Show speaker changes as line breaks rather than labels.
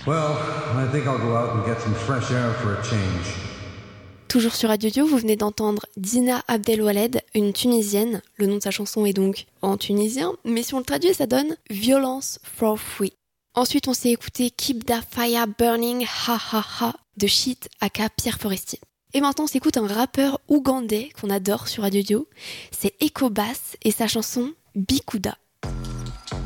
Well, I think I'll go out and get some fresh air for a change.
Toujours sur Radio Dio, vous venez d'entendre Dina Abdelwaled, une Tunisienne. Le nom de sa chanson est donc en tunisien, mais si on le traduit, ça donne « Violence for Free ». Ensuite, on s'est écouté « Keep That Fire Burning, ha ha ha » de Shit aka Pierre Forestier. Et maintenant, on s'écoute un rappeur ougandais qu'on adore sur Radio Dio. C'est Echo Bass et sa chanson « Bikuda ».